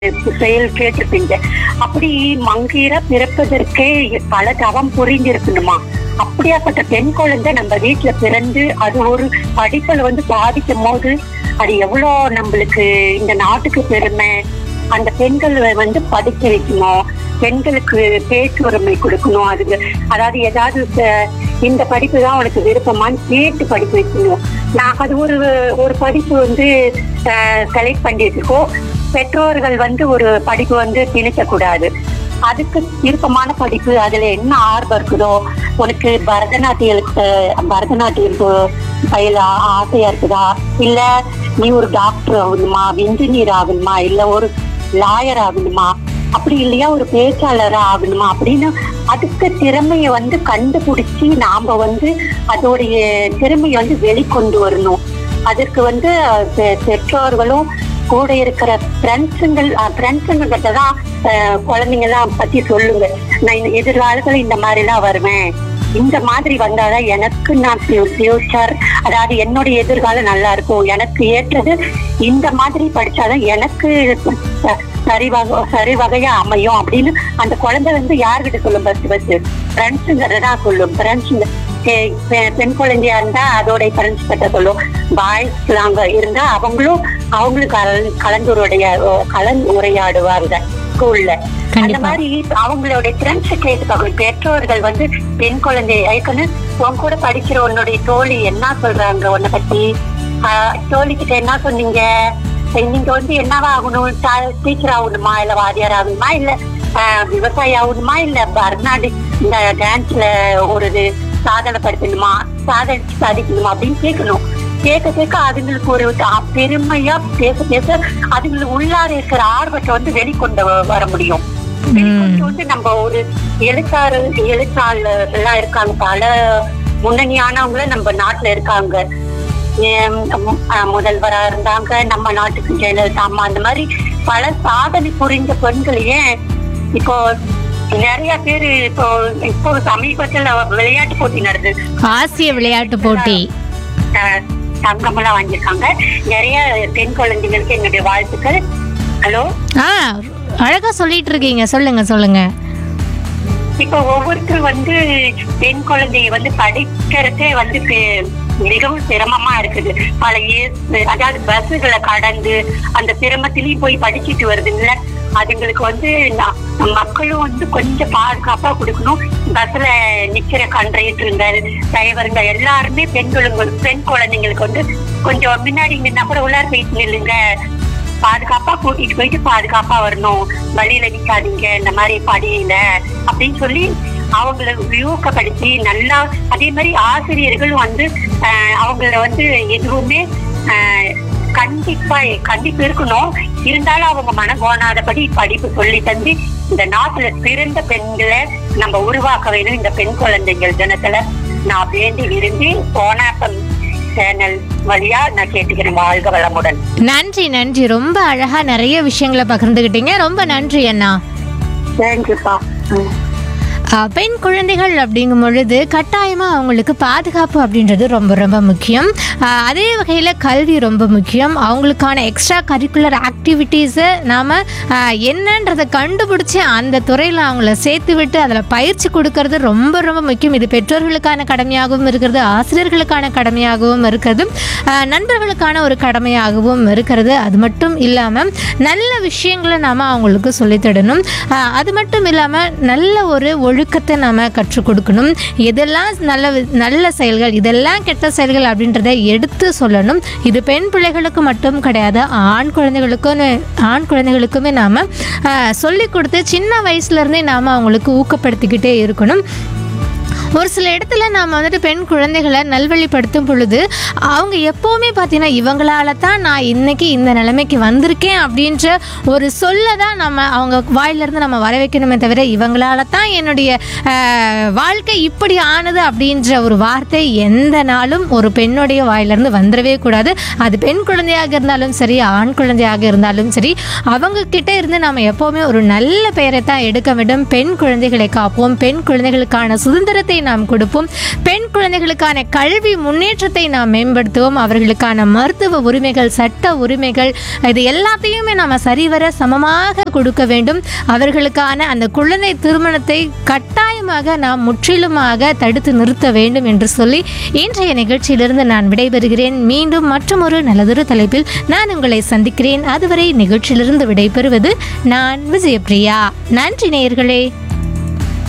செயல் கேட்டிருப்பீங்க. அப்படி மங்கீர பிறப்பதற்கே பல தவம் புரிஞ்சிருக்கணுமா? அப்படியாப்பட்ட பெண் குழந்தை நம்ம வீட்டுல பிறந்து அது ஒரு படிப்புல பாதிக்கும் போது அது எவ்வளவு நம்மளுக்கு இந்த நாட்டுக்கு பெருமை. அந்த பெண்கள் படிக்க வைக்கணும், பெண்களுக்கு பேச்சு உரிமை கொடுக்கணும். அதுக்கு அதாவது ஏதாவது இந்த படிப்பு தான் உனக்கு விருப்பமான்னு கேட்டு படிப்பு வைக்கணும். நான் அது ஒரு படிப்பு செலக்ட் பண்ணிருக்கோம். பெற்றோர்கள் ஒரு படிப்பு திணிக்க கூடாது. அதுக்கு விருப்பமான படிப்பு, அதுல என்ன ஆர்வம் இருக்குதோ, உனக்கு பரதநாட்டியம் பயில ஆசையா இருக்குதா, இல்ல நீ ஒரு டாக்டர் ஆகணுமா, இன்ஜினியர் ஆகணுமா, இல்ல ஒரு லாயர் ஆகணுமா, அப்படி இல்லையா ஒரு பேச்சாளர் ஆகணுமா அப்படின்னு அதுக்கு திறமைய கண்டுபிடிச்சி நாம அதோடைய திறமைய வெளிக்கொண்டு வரணும். அதற்கு பெற்றோர்களும் கூட இருக்கிற ஃப்ரெண்ட்ஸுங்கிட்ட தான் குழந்தைங்க எல்லாம் பத்தி சொல்லுங்க. நான் எதிர்காலத்துல இந்த மாதிரி எல்லாம் வருவேன், இந்த மாதிரி வந்தாதான் எனக்கு நான் ஃபியூச்சர், அதாவது என்னுடைய எதிர்காலம் நல்லா இருக்கும், எனக்கு ஏற்றது இந்த மாதிரி படிச்சாதான் எனக்கு சரி வகையா அமையும் அப்படின்னு அந்த குழந்தை யாருகிட்ட சொல்லும்? பஸ் ஃப்ரெண்ட்ஸுங்கிறதான் சொல்லும். ஃப்ரெண்ட்ஸுங்க பெண் குழந்தையா இருந்தா அதோட ஃப்ரெண்ட்ஸ் கிட்ட சொல்லும். பாய்ஸ் இருந்தா அவங்களும் கலந்துரையாடுவாங்க ஸ்கூல்ல. அந்த மாதிரி அவங்களுடைய ஃப்ரெண்ட்ஸ் கேட்டுப்பாங்க. பெற்றோர்கள் பெண் குழந்தைய உன் கூட படிக்கிற உன்னுடைய தோழி என்ன சொல்றாங்க உன்னை பத்தி, தோழிக்கிட்ட என்ன சொன்னீங்க, நீங்க என்னவா ஆகணும், டீச்சர் ஆகணுமா, இல்ல வாத்தியார் ஆகணுமா, இல்ல விவசாயி ஆகணுமா, இல்ல பரதநாட்டியம் இந்த டான்ஸ்ல ஒரு சாதனைப்படுத்தணுமா, சாதிக்கணுமா அப்படின்னு கேட்கணும். கேட்க அதுங்களுக்கு ஒரு பெருமையா பேச அதுங்களுக்கு உள்ளார இருக்கிற ஆர்வத்தை வெளிக்கொண்டு வர முடியும். வெளிக்கொண்டு நம்ம ஒரு எழுத்தாளர் எல்லாம் இருக்காங்க, பல முன்னணியானவங்கள நம்ம நாட்டுல இருக்காங்க. முதல்வரா இருந்தாங்க நம்ம நாட்டுக்கு, ஜெயலலிதா அம்மா, அந்த மாதிரி பல சாதனை புரிந்த பெண்களையே இப்போ நிறைய பேரு இப்போ சமீபத்துல விளையாட்டு போட்டி நடந்தது, ஆசிய விளையாட்டு போட்டி தங்கமெல்லாம் வாங்கியிருக்காங்க. நிறைய பெண் குழந்தைங்களுக்கு என்னுடைய வாழ்த்துக்கள். ஹலோ, அழகா சொல்லிட்டு இருக்கீங்க, சொல்லுங்க. இப்ப ஒவ்வொருத்தரும் பெண் குழந்தைய படிக்கிறதே மிகவும் சிரமமா இருக்குது. பல அதாவது பஸ்ஸுகளை கடந்து அந்த சிரமத்திலயும் போய் படிச்சுட்டு வருதுங்கள. அதுங்களுக்கு மக்களும் கொஞ்சம் பாதுகாப்பா கொடுக்கணும். பஸ்ல நிக்கிற கண்டக்டருங்க, டிரைவருங்க எல்லாருமே பெண் குழந்தைங்களுக்கு கொஞ்சம் முன்னாடி நின்னா கூட உள்ளார போயிட்டு நில்லுங்க, பாதுகாப்பா கூட்டிட்டு போயிட்டு பாதுகாப்பா வரணும், வழியில நிக்காதீங்க, இந்த மாதிரி படியில அப்படின்னு சொல்லி அவங்களை ஊக்கப்படுத்தி நல்லா. அதே மாதிரி ஆசிரியர்களும் அவங்கள எதுவுமே கண்டிப்பு இருக்கணும். இருந்தாலும் அவங்க மனம் கோணாதபடி படிப்பு சொல்லி தந்து இந்த நாட்டுல சிறந்த பெண்களை நம்ம உருவாக்க வேணும். இந்த பெண் குழந்தைகள் தினத்துல நான் வேண்டி விரும்பி போனாப்பம் சேனல் வழியா நான் கேட்டுக்கிறேன். வாழ்க வளமுடன். நன்றி. ரொம்ப அழகா நிறைய விஷயங்களை பகிர்ந்துகிட்டீங்க. ரொம்ப நன்றி அண்ணா. தேங்க்யூப்பா. பெண் குழந்தைகள் அப்படிங்கும் பொழுது கட்டாயமாக அவங்களுக்கு பாதுகாப்பு அப்படின்றது ரொம்ப ரொம்ப முக்கியம். அதே வகையில் கல்வி ரொம்ப முக்கியம். அவங்களுக்கான எக்ஸ்ட்ரா கரிக்குலர் ஆக்டிவிட்டீஸை நாம் என்னன்றதை கண்டுபிடிச்சி அந்த துறையில் அவங்கள சேர்த்து விட்டு அதில் பயிற்சி கொடுக்கறது ரொம்ப ரொம்ப முக்கியம். இது பெற்றோர்களுக்கான கடமையாகவும் இருக்கிறது, ஆசிரியர்களுக்கான கடமையாகவும் இருக்கிறது, நண்பர்களுக்கான ஒரு கடமையாகவும் இருக்கிறது. அது மட்டும் இல்லாமல் நல்ல விஷயங்களை நாம் அவங்களுக்கு சொல்லித்தரணும். அது மட்டும் இல்லாமல் நல்ல ஒரு ஒழுக்கத்தை நாம் கற்றுக் கொடுக்கணும். எதெல்லாம் நல்ல செயல்கள், இதெல்லாம் கெட்ட செயல்கள் அப்படின்றத எடுத்து சொல்லணும். இது பெண் பிள்ளைகளுக்கு மட்டும் கிடையாது, ஆண் குழந்தைகளுக்குமே நாம் சொல்லிக் கொடுத்து சின்ன வயசுலேருந்தே நாம் அவங்களுக்கு ஊக்கப்படுத்திக்கிட்டே இருக்கணும். ஒரு சில இடத்துல நாம் பெண் குழந்தைகளை நல்வழிப்படுத்தும் பொழுது அவங்க எப்போவுமே பார்த்தீங்கன்னா இவங்களால தான் நான் இன்னைக்கு இந்த நிலைமைக்கு வந்திருக்கேன் அப்படின்ற ஒரு சொல்ல தான் நம்ம அவங்க வாயிலிருந்து நம்ம வர வைக்கணுமே தவிர இவங்களால தான் என்னுடைய வாழ்க்கை இப்படி ஆனது அப்படின்ற ஒரு வார்த்தை எந்த நாளும் ஒரு பெண்ணுடைய வாயிலிருந்து வந்துடவே கூடாது. அது பெண் குழந்தையாக இருந்தாலும் சரி, ஆண் குழந்தையாக இருந்தாலும் சரி, அவங்க கிட்ட இருந்து நாம் எப்போவுமே ஒரு நல்ல பெயரை தான் எடுக்க வேண்டும். பெண் குழந்தைகளை காப்போம், பெண் குழந்தைகளுக்கான சுதந்திரத்தை நாம் கொடுப்போம். பெண் குழந்தைகளுக்கான கல்வி முன்னேற்றத்தை நாம் மேம்படுத்துவோம். அவர்களுக்கான மருத்துவ உரிமைகள், சட்ட உரிமைகள், இது எல்லாத்தையுமே நாம் சரிவர சமமாக கொடுக்க வேண்டும். அவர்களுக்கான அந்த குழந்தை திருமணத்தை கட்டாயமாக நாம் முற்றிலுமாக தடுத்து நிறுத்த வேண்டும் என்று சொல்லி இன்றைய நிகழ்ச்சியிலிருந்து நான் விடைபெறுகிறேன். மீண்டும் மற்றொரு நல்லதொரு தலைப்பில் நான் உங்களை சந்திக்கிறேன். அதுவரை நிகழ்ச்சியிலிருந்து விடைபெறுவது நான் விஜயபிரியா. நன்றி நேயர்களே.